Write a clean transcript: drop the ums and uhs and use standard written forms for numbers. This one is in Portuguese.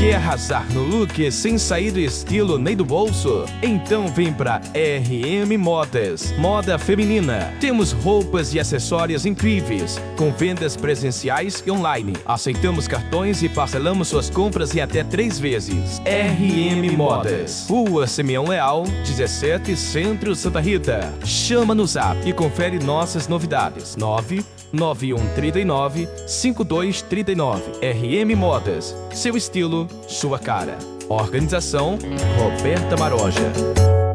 Quer arrasar no look sem sair do estilo nem do bolso? Então vem pra RM Modas, moda feminina. Temos roupas e acessórios incríveis, com vendas presenciais e online. Aceitamos cartões e parcelamos suas compras em até 3 vezes. RM Modas, Rua Simeão Leal, 17, Centro, Santa Rita. Chama no Zap e confere nossas novidades. 99139-5239. RM Modas, seu estilo, sua cara. Organização Roberta Maroja.